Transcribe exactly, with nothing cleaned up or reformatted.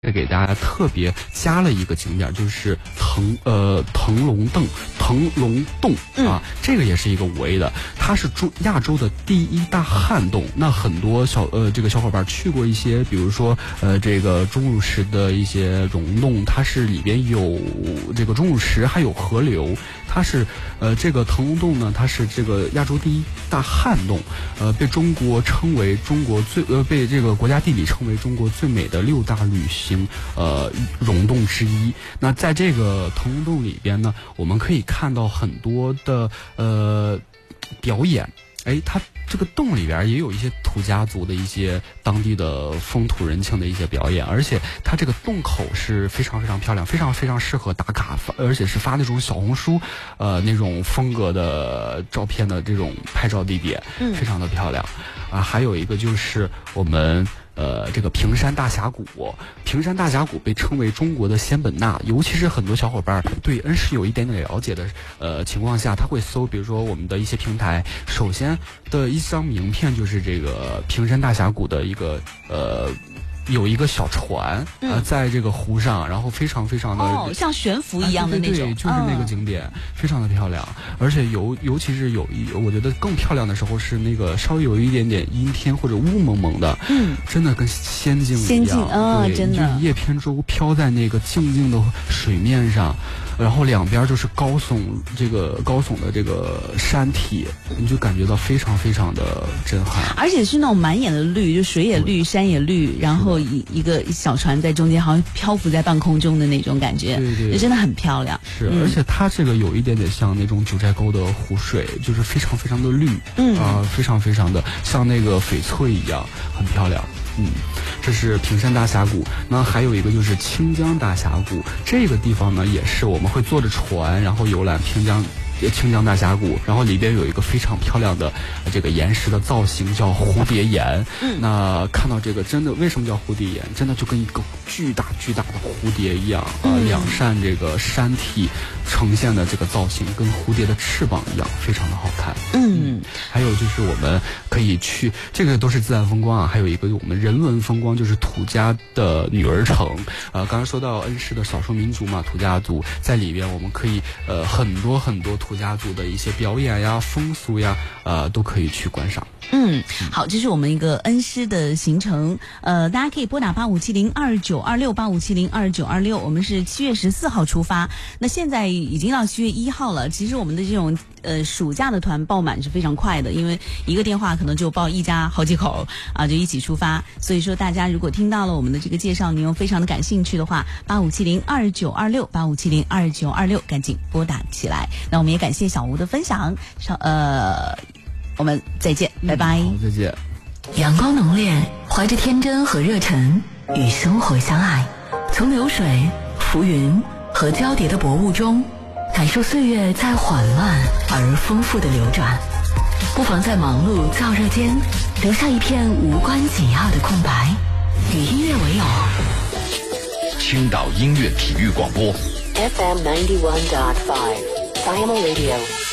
给大家特别加了一个景点，就是腾呃腾龙洞，腾龙洞啊，这个也是一个五 A 的，它是中亚洲的第一大旱洞。那很多小呃这个小伙伴去过一些，比如说呃这个钟乳石的一些溶洞，它是里边有这个钟乳石，还有河流。它是呃这个腾龙洞呢，它是这个亚洲第一大旱洞，呃被中国称为中国最呃被这个国家地理称为中国最美的六大旅行呃溶洞之一。那在这个腾龙洞里边呢，我们可以看到很多的呃表演。哎，它这个洞里边也有一些土家族的一些当地的风土人情的一些表演，而且它这个洞口是非常非常漂亮，非常非常适合打卡发，而且是发那种小红书呃那种风格的照片的这种拍照地点，非常的漂亮啊。还有一个就是我们呃，这个平山大峡谷，平山大峡谷被称为中国的仙本那，尤其是很多小伙伴对恩施有一点点了解的呃情况下，他会搜，比如说我们的一些平台，首先的一张名片就是这个平山大峡谷的一个呃。有一个小船，呃，在这个湖上，然后非常非常的哦，像悬浮一样的那种， 啊、对, 对, 对，就是那个景点，嗯、非常的漂亮。而且尤尤其是有一，我觉得更漂亮的时候是那个稍微有一点点阴天或者雾蒙蒙的，嗯，真的跟仙境一样， 仙境啊、哦，真的， 就一叶扁舟飘在那个静静的水面上，然后两边就是高耸这个高耸的这个山体，你就感觉到非常非常的震撼， 而且是那种满眼的绿，就水也绿，山也绿，然后一一个小船在中间，好像漂浮在半空中的那种感觉， 对对， 真的很漂亮。 是、嗯，而且它这个有一点点像那种九寨沟的湖水，就是非常非常的绿，嗯啊、呃，非常非常的像那个翡翠一样，很漂亮。嗯，这是平山大峡谷。那还有一个就是清江大峡谷，这个地方呢也是我们会坐着船，然后游览平江。清江大峡谷，然后里边有一个非常漂亮的这个岩石的造型，叫蝴蝶岩。嗯，那看到这个真的，为什么叫蝴蝶岩？真的就跟一个巨大巨大的蝴蝶一样啊、呃嗯！两扇这个山体呈现的这个造型，跟蝴蝶的翅膀一样，非常的好看。嗯，还有就是我们可以去，这个都是自然风光啊。还有一个我们人文风光，就是土家的女儿城。呃，刚刚说到恩施的少数民族嘛，土家族在里边，我们可以呃很多很多土。土家族的一些表演呀、风俗呀，呃，都可以去观赏。 嗯，好，这是我们一个恩施的行程。呃，大家可以拨打八五七零二九二六八五七零二九二六。我们是七月十四号出发，那现在已经到七月一号了。其实我们的这种呃暑假的团爆满是非常快的，因为一个电话可能就报一家好几口啊、呃，就一起出发。所以说，大家如果听到了我们的这个介绍，你又非常的感兴趣的话，八五七零二九二六八五七零二九二六，赶紧拨打起来。那我们也感谢小吴的分享，稍呃。我们再见，拜拜。 好，再见。 阳光浓烈，怀着天真和热忱，与生活相爱。从流水、浮云和交叠的薄雾中，感受岁月在缓慢而丰富的流转。不妨在忙碌燥热间，留下一片无关紧要的空白，与音乐为友。 青岛音乐体育广播 F M ninety one point five Final Radio。